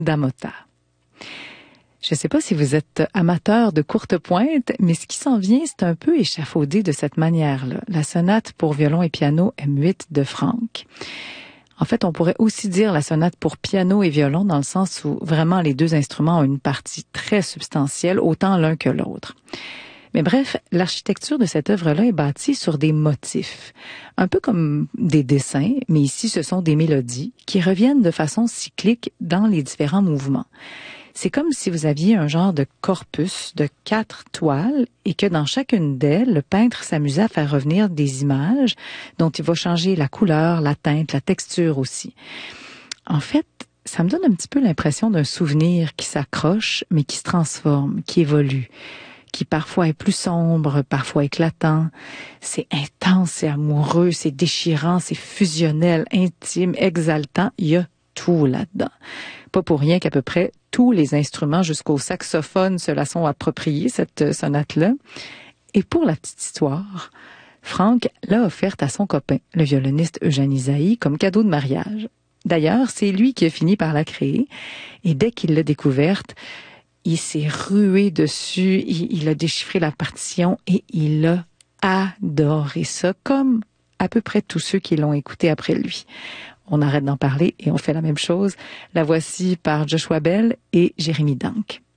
d'Amota. Je ne sais pas si vous êtes amateur de courte pointe, mais ce qui s'en vient, c'est un peu échafaudé de cette manière-là. La sonate pour violon et piano M8 de Franck. En fait, on pourrait aussi dire la sonate pour piano et violon dans le sens où vraiment les deux instruments ont une partie très substantielle, autant l'un que l'autre. Mais bref, l'architecture de cette œuvre-là est bâtie sur des motifs, un peu comme des dessins, mais ici ce sont des mélodies qui reviennent de façon cyclique dans les différents mouvements. C'est comme si vous aviez un genre de corpus de 4 toiles et que dans chacune d'elles, le peintre s'amusait à faire revenir des images dont il va changer la couleur, la teinte, la texture aussi. En fait, ça me donne un petit peu l'impression d'un souvenir qui s'accroche, mais qui se transforme, qui évolue, qui parfois est plus sombre, parfois éclatant. C'est intense, c'est amoureux, c'est déchirant, c'est fusionnel, intime, exaltant. Il y a tout là-dedans. Pas pour rien qu'à peu près tous les instruments jusqu'au saxophone se la sont appropriés, cette sonate-là. Et pour la petite histoire, Franck l'a offerte à son copain, le violoniste Eugène Ysaÿe, comme cadeau de mariage. D'ailleurs, c'est lui qui a fini par la créer. Et dès qu'il l'a découverte, il s'est rué dessus, il a déchiffré la partition et il a adoré ça, comme à peu près tous ceux qui l'ont écouté après lui. On arrête d'en parler et on fait la même chose. La voici par Joshua Bell et Jérémy Danck.